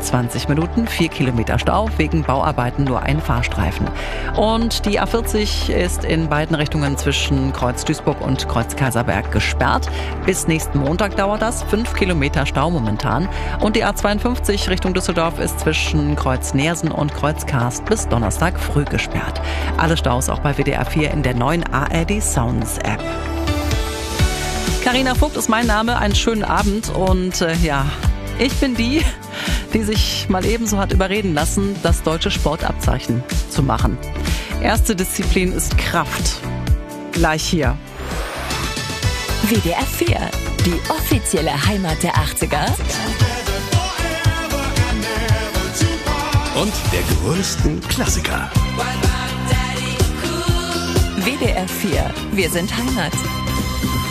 20 Minuten, 4 Kilometer Stau, wegen Bauarbeiten nur ein Fahrstreifen. Und die A40 ist in beiden Richtungen zwischen Kreuz Duisburg und Kreuz Kaiserberg gesperrt. Bis nächsten Montag dauert das, 5 Kilometer Stau momentan. Und die A52 Richtung Düsseldorf ist zwischen Kreuz Neersen und Kreuz Karst bis Donnerstag früh gesperrt. Alle Staus auch bei WDR 4 in der neuen ARD Sounds App. Carina Vogt ist mein Name, einen schönen Abend und ich bin die sich mal ebenso hat überreden lassen, das deutsche Sportabzeichen zu machen. Erste Disziplin ist Kraft. Gleich hier. WDR 4, die offizielle Heimat der 80er. Und der größten Klassiker. WDR 4, wir sind Heimat.